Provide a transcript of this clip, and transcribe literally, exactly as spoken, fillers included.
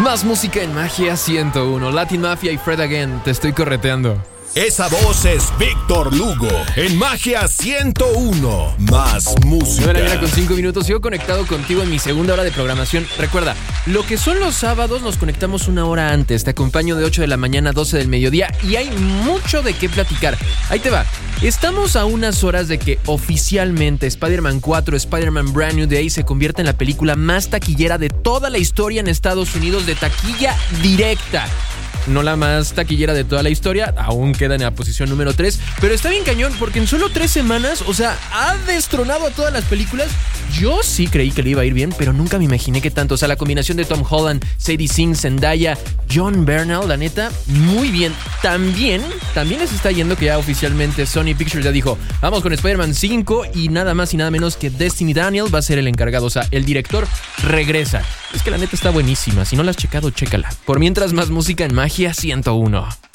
Más música en Magia ciento uno. Latin Mafia y Fred Again. Te estoy correteando. Esa voz es Víctor Lugo en Magia ciento uno. Más música. nueve de la mañana con cinco minutos. Sigo conectado contigo en mi segunda hora de programación. Recuerda, lo que son los sábados nos conectamos una hora antes. Te acompaño de ocho de la mañana a doce del mediodía y hay mucho de qué platicar. Ahí te va. Estamos a unas horas de que oficialmente Spider-Man cuatro, Spider-Man Brand New Day se convierta en la película más taquillera de toda la historia en Estados Unidos, de taquilla directa. No la más taquillera de toda la historia, aún queda en la posición número tres, pero está bien cañón porque en solo tres semanas, o sea, ha destronado a todas las películas. Yo sí creí que le iba a ir bien, pero nunca me imaginé que tanto. O sea, la combinación de Tom Holland, Sadie Sink, Zendaya, Jon Bernthal, la neta, muy bien. También, también les está yendo que ya oficialmente Sony Pictures ya dijo, vamos con Spider-Man cinco y nada más y nada menos que Destiny Daniel va a ser el encargado. O sea, el director regresa. Es que la neta está buenísima. Si no la has checado, chécala. Por mientras, más música en Magia ciento uno.